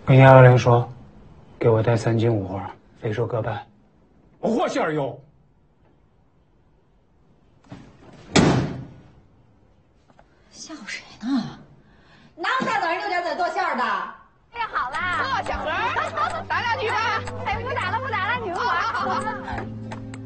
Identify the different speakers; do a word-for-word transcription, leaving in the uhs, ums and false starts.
Speaker 1: 跟幺幺零说，给我带三斤五花，肥瘦各半。我和馅儿有。
Speaker 2: 吓唬谁呢？哪有下等人六点才剁馅儿的？